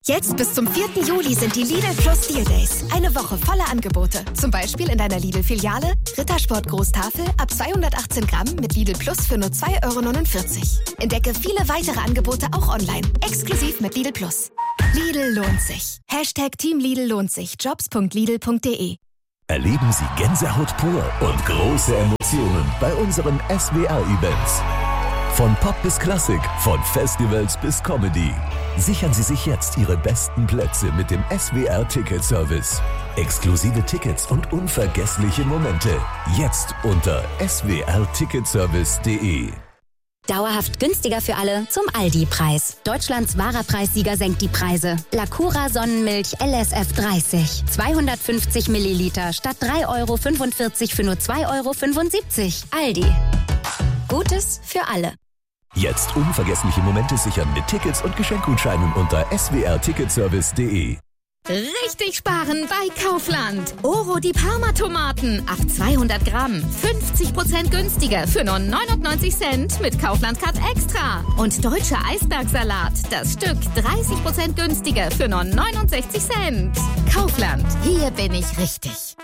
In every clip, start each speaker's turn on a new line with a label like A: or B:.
A: Jetzt bis zum 4. Juli sind die Lidl Plus Deal Days. Eine Woche voller Angebote. Zum Beispiel in deiner Lidl-Filiale Rittersport Großtafel ab 218 Gramm mit Lidl Plus für nur 2,49 €. Entdecke viele weitere Angebote auch online. Exklusiv mit Lidl Plus. Lidl lohnt sich. #Team Lidl lohnt sich. Jobs.lidl.de.
B: Erleben Sie Gänsehaut pur und große Emotionen bei unseren SWR-Events. Von Pop bis Klassik, von Festivals bis Comedy. Sichern Sie sich jetzt Ihre besten Plätze mit dem SWR-Ticket-Service. Exklusive Tickets und unvergessliche Momente. Jetzt unter swrticketservice.de.
C: Dauerhaft günstiger für alle zum Aldi-Preis. Deutschlands wahrer Preissieger senkt die Preise. Lacura Sonnenmilch LSF 30. 250 Milliliter statt 3,45 € für nur 2,75 €. Aldi. Gutes für alle.
B: Jetzt unvergessliche Momente sichern mit Tickets und Geschenkgutscheinen unter swrticketservice.de.
D: Richtig sparen bei Kaufland. Oro die Parma-Tomaten ab 200 Gramm. 50% günstiger für nur 99 Cent mit Kaufland Card Extra. Und deutscher Eisbergsalat. Das Stück 30% günstiger für nur 69 Cent. Kaufland. Hier bin ich richtig.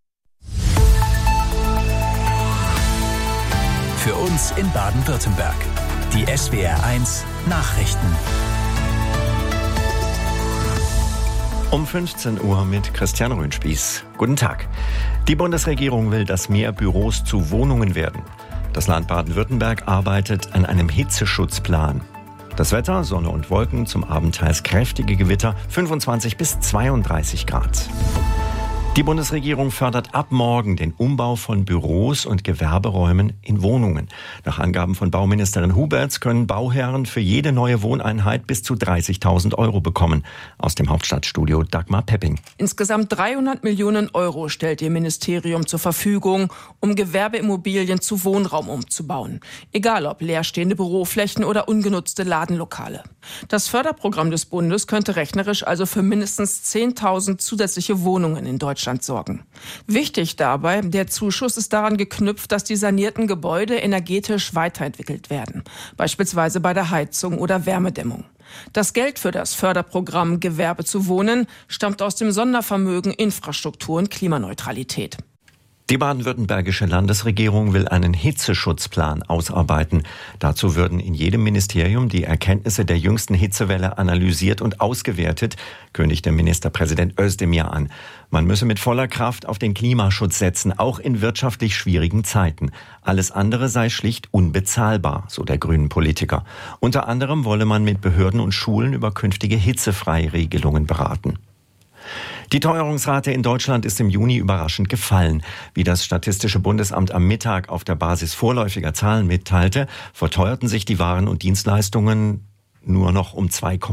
E: Für uns in Baden-Württemberg. Die SWR1 Nachrichten.
F: Um 15 Uhr mit Christian Röhnspieß. Guten Tag. Die Bundesregierung will, dass mehr Büros zu Wohnungen werden. Das Land Baden-Württemberg arbeitet an einem Hitzeschutzplan. Das Wetter, Sonne und Wolken, zum Abend teils kräftige Gewitter, 25 bis 32 Grad. Die Bundesregierung fördert ab morgen den Umbau von Büros und Gewerberäumen in Wohnungen. Nach Angaben von Bauministerin Huberts können Bauherren für jede neue Wohneinheit bis zu 30.000 € bekommen. Aus dem Hauptstadtstudio Dagmar Pepping.
G: Insgesamt 300 Millionen € stellt ihr Ministerium zur Verfügung, um Gewerbeimmobilien zu Wohnraum umzubauen. Egal ob leerstehende Büroflächen oder ungenutzte Ladenlokale. Das Förderprogramm des Bundes könnte rechnerisch also für mindestens 10.000 zusätzliche Wohnungen in Deutschland sorgen. Wichtig dabei, der Zuschuss ist daran geknüpft, dass die sanierten Gebäude energetisch weiterentwickelt werden, beispielsweise bei der Heizung oder Wärmedämmung. Das Geld für das Förderprogramm Gewerbe zu Wohnen stammt aus dem Sondervermögen Infrastruktur und Klimaneutralität.
F: Die baden-württembergische Landesregierung will einen Hitzeschutzplan ausarbeiten. Dazu würden in jedem Ministerium die Erkenntnisse der jüngsten Hitzewelle analysiert und ausgewertet, kündigte Ministerpräsident Özdemir an. Man müsse mit voller Kraft auf den Klimaschutz setzen, auch in wirtschaftlich schwierigen Zeiten. Alles andere sei schlicht unbezahlbar, so der grünen Politiker. Unter anderem wolle man mit Behörden und Schulen über künftige Hitzefreiregelungen beraten. Die Teuerungsrate in Deutschland ist im Juni überraschend gefallen. Wie das Statistische Bundesamt am Mittag auf der Basis vorläufiger Zahlen mitteilte, verteuerten sich die Waren und Dienstleistungen nur noch um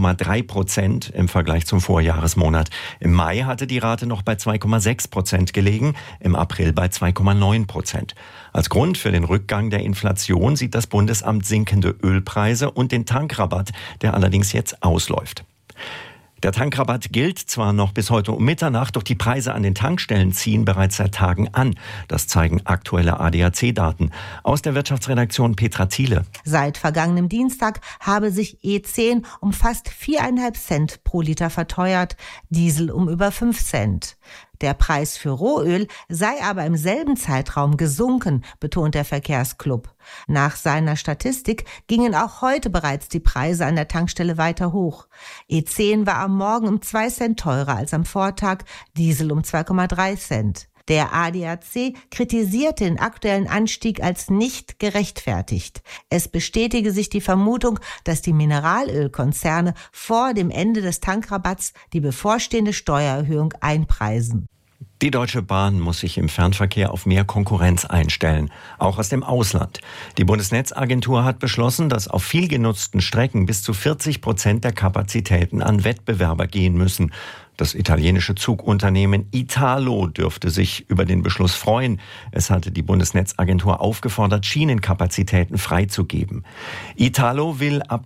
F: 2,3% im Vergleich zum Vorjahresmonat. Im Mai hatte die Rate noch bei 2,6% gelegen, im April bei 2,9%. Als Grund für den Rückgang der Inflation sieht das Bundesamt sinkende Ölpreise und den Tankrabatt, der allerdings jetzt ausläuft. Der Tankrabatt gilt zwar noch bis heute um Mitternacht, doch die Preise an den Tankstellen ziehen bereits seit Tagen an. Das zeigen aktuelle ADAC-Daten. Aus der Wirtschaftsredaktion Petra Thiele.
H: Seit vergangenem Dienstag habe sich E10 um fast 4,5 Cent pro Liter verteuert, Diesel um über 5 Cent. Der Preis für Rohöl sei aber im selben Zeitraum gesunken, betont der Verkehrsclub. Nach seiner Statistik gingen auch heute bereits die Preise an der Tankstelle weiter hoch. E10 war am Morgen um 2 Cent teurer als am Vortag, Diesel um 2,3 Cent. Der ADAC kritisiert den aktuellen Anstieg als nicht gerechtfertigt. Es bestätige sich die Vermutung, dass die Mineralölkonzerne vor dem Ende des Tankrabatts die bevorstehende Steuererhöhung einpreisen.
F: Die Deutsche Bahn muss sich im Fernverkehr auf mehr Konkurrenz einstellen, auch aus dem Ausland. Die Bundesnetzagentur hat beschlossen, dass auf viel genutzten Strecken bis zu 40% der Kapazitäten an Wettbewerber gehen müssen. Das italienische Zugunternehmen Italo dürfte sich über den Beschluss freuen. Es hatte die Bundesnetzagentur aufgefordert, Schienenkapazitäten freizugeben. Italo will ab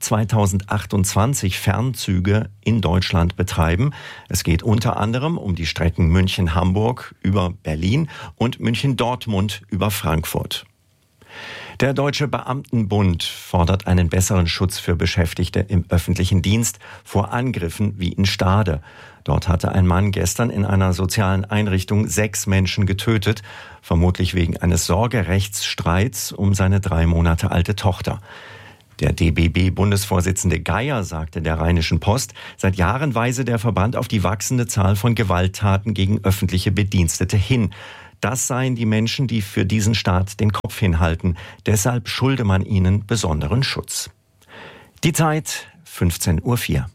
F: 2028 Fernzüge in Deutschland betreiben. Es geht unter anderem um die Strecken München-Hamburg über Berlin und München-Dortmund über Frankfurt. Der Deutsche Beamtenbund fordert einen besseren Schutz für Beschäftigte im öffentlichen Dienst vor Angriffen wie in Stade. Dort hatte ein Mann gestern in einer sozialen Einrichtung 6 Menschen getötet, vermutlich wegen eines Sorgerechtsstreits um seine 3 Monate alte Tochter. Der DBB-Bundesvorsitzende Geier sagte der Rheinischen Post, seit Jahren weise der Verband auf die wachsende Zahl von Gewalttaten gegen öffentliche Bedienstete hin. Das seien die Menschen, die für diesen Staat den Kopf hinhalten. Deshalb schulde man ihnen besonderen Schutz. Die Zeit 15:04 Uhr.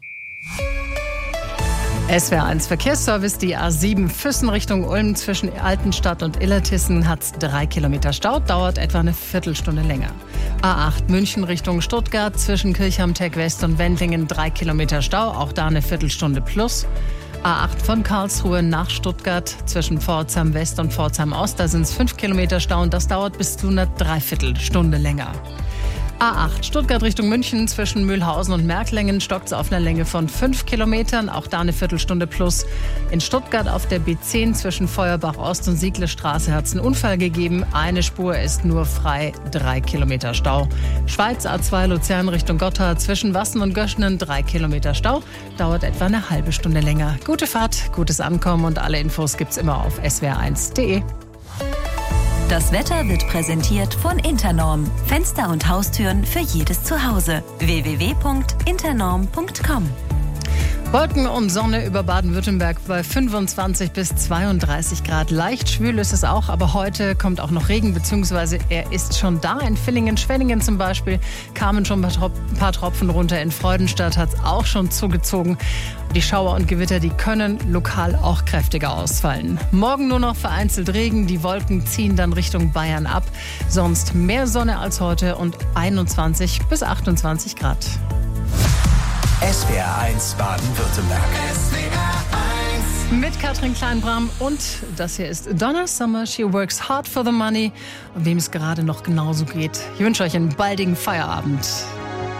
I: SWR1 Verkehrsservice, die A7 Füssen Richtung Ulm zwischen Altenstadt und Illertissen hat 3 Kilometer Stau, dauert etwa eine Viertelstunde länger. A8 München Richtung Stuttgart zwischen Kirchhamtech West und Wendlingen 3 Kilometer Stau, auch da eine Viertelstunde plus. A8 von Karlsruhe nach Stuttgart zwischen Pforzheim West und Pforzheim Ost, da sind es 5 Kilometer Stau und das dauert bis zu einer Dreiviertelstunde länger. A8 Stuttgart Richtung München zwischen Mühlhausen und Merklingen stockt es auf einer Länge von 5 Kilometern, auch da eine Viertelstunde plus. In Stuttgart auf der B10 zwischen Feuerbach Ost und Sieglestraße hat es einen Unfall gegeben. Eine Spur ist nur frei, 3 Kilometer Stau. Schweiz A2 Luzern Richtung Gotthard zwischen Wassen und Göschenen 3 Kilometer Stau, dauert etwa eine halbe Stunde länger. Gute Fahrt, gutes Ankommen und alle Infos gibt's immer auf swr1.de.
J: Das Wetter wird präsentiert von Internorm. Fenster und Haustüren für jedes Zuhause. www.internorm.com.
I: Wolken und Sonne über Baden-Württemberg bei 25 bis 32 Grad. Leicht schwül ist es auch, aber heute kommt auch noch Regen, beziehungsweise er ist schon da. In Villingen, Schwenningen zum Beispiel kamen schon ein paar Tropfen runter. In Freudenstadt hat es auch schon zugezogen. Die Schauer und Gewitter, die können lokal auch kräftiger ausfallen. Morgen nur noch vereinzelt Regen. Die Wolken ziehen dann Richtung Bayern ab. Sonst mehr Sonne als heute und 21 bis 28 Grad.
E: SWR1 Baden-Württemberg.
I: Mit Katrin Kleinbram und das hier ist Donna Summer, She Works Hard for the Money. Und wem es gerade noch genauso geht, ich wünsche euch einen baldigen Feierabend.